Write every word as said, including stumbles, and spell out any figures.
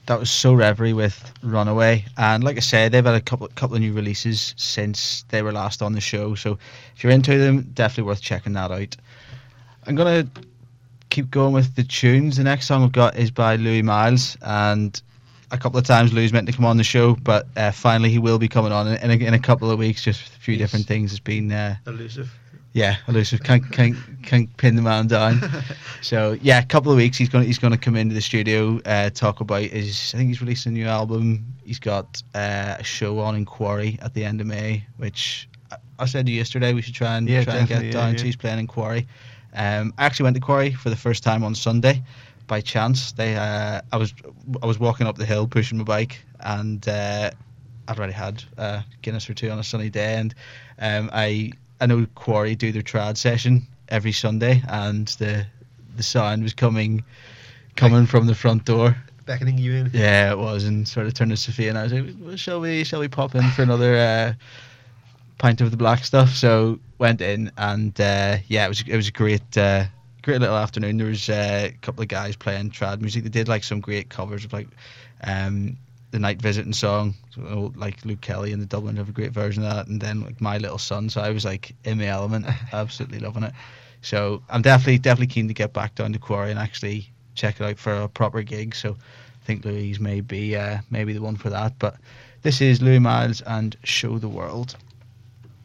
that was So Reverie with Runaway, and like I said, they've had a couple couple of new releases since they were last on the show. So if you're into them, definitely worth checking that out. I'm gonna keep going with the tunes. The next song I've got is by Louis Miles, and a couple of times Louis meant to come on the show, but uh, finally he will be coming on in a, in a couple of weeks. Just a few He's different things has been uh, elusive. Yeah, elusive. Can't can't can't pin the man down. So yeah, a couple of weeks he's gonna he's gonna come into the studio, uh, talk about his. I think he's releasing a new album. He's got uh, a show on in Quarry at the end of May, which I, I said to you yesterday we should try and Yeah, try and get definitely, down. yeah, So yeah. he's playing in Quarry. Um, I actually went to Quarry for the first time on Sunday, by chance. They uh, I was I was walking up the hill pushing my bike, and uh, I'd already had uh, Guinness or two on a sunny day, and um, I. I know Quarry do their trad session every Sunday, and the the sound was coming coming from the front door. Beckoning you in. Yeah, it was, and sort of turned to Sophia, and I was like, well, "Shall we? Shall we pop in for another uh, pint of the black stuff?" So went in, and uh, yeah, it was it was a great uh, great little afternoon. There was uh, a couple of guys playing trad music. They did like some great covers of like um, the Night Visiting song, so, like Luke Kelly and the Dublin have a great version of that, and then like My Little Son. So I was like in my element, absolutely loving it. So I'm definitely definitely keen to get back down to Quarry and actually check it out for a proper gig. So I think Louise may be uh, maybe the one for that. But this is Louis Miles and Show the World.